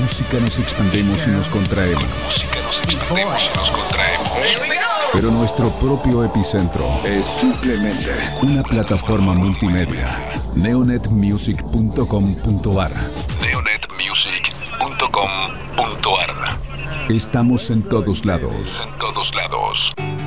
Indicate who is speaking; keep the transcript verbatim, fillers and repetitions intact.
Speaker 1: música nos expandemos y nos contraemos.
Speaker 2: Con música nos expandemos y nos contraemos.
Speaker 1: Pero nuestro propio epicentro es simplemente una plataforma multimedia. neonet music punto com punto ar
Speaker 2: neonet music punto com punto ar.
Speaker 1: Estamos en todos lados.
Speaker 2: En todos lados.